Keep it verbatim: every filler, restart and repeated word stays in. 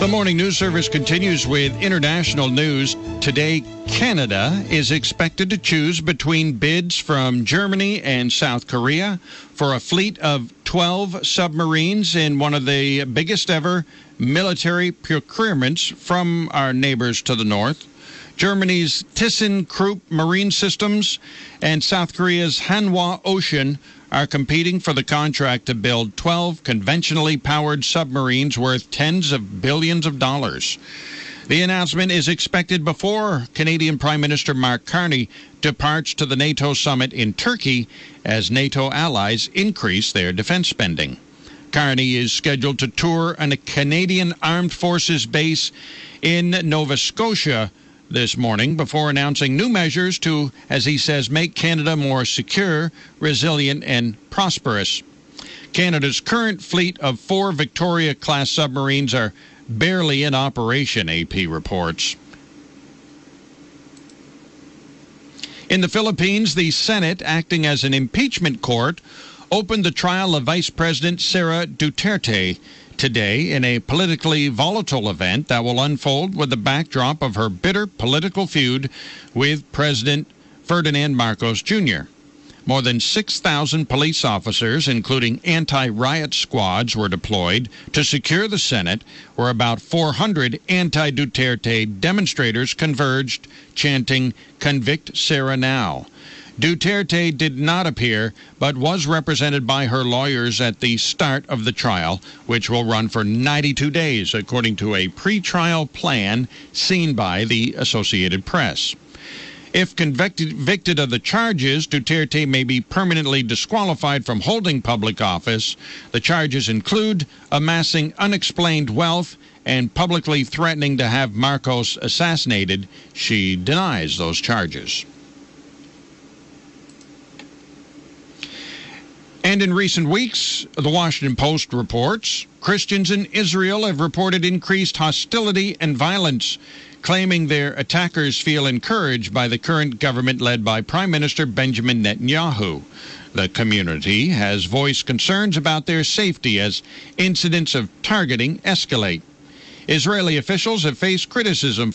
The morning news service continues with international news. Today, Canada is expected to choose between bids from Germany and South Korea for a fleet of twelve submarines in one of the biggest ever military procurements from our neighbors to the north. Germany's ThyssenKrupp Marine Systems and South Korea's Hanwha Ocean are competing for the contract to build twelve conventionally powered submarines worth tens of billions of dollars. The announcement is expected before Canadian Prime Minister Mark Carney departs to the NATO summit in Turkey as NATO allies increase their defense spending. Carney is scheduled to tour a Canadian Armed Forces base in Nova Scotia this morning before announcing new measures to, as he says, make Canada more secure, resilient, and prosperous. Canada's current fleet of four Victoria-class submarines are barely in operation, A P reports. In the Philippines, the Senate, acting as an impeachment court, opened the trial of Vice President Sara Duterte today in a politically volatile event that will unfold with the backdrop of her bitter political feud with President Ferdinand Marcos Junior More than six thousand police officers, including anti-riot squads, were deployed to secure the Senate, where about four hundred anti-Duterte demonstrators converged, chanting, "Convict Sara now." Duterte did not appear, but was represented by her lawyers at the start of the trial, which will run for ninety-two days, according to a pre-trial plan seen by the Associated Press. If convicted, convicted of the charges, Duterte may be permanently disqualified from holding public office. The charges include amassing unexplained wealth and publicly threatening to have Marcos assassinated. She denies those charges. And in recent weeks, the Washington Post reports, Christians in Israel have reported increased hostility and violence, claiming their attackers feel encouraged by the current government led by Prime Minister Benjamin Netanyahu. The community has voiced concerns about their safety as incidents of targeting escalate. Israeli officials have faced criticism